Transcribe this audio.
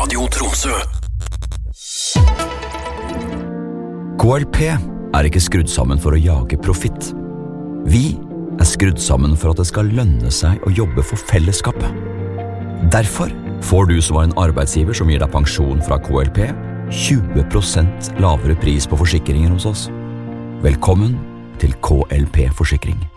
Radio Tromsø. KLP ikke skrudd sammen for å jage profitt. Vi skrudd sammen for at det skal lønne seg å jobbe for fellesskapet. Derfor får du som en arbeidsgiver som gir deg pensjon fra KLP 20% lavere pris på forsikringer hos oss. Velkommen til KLP Forsikring.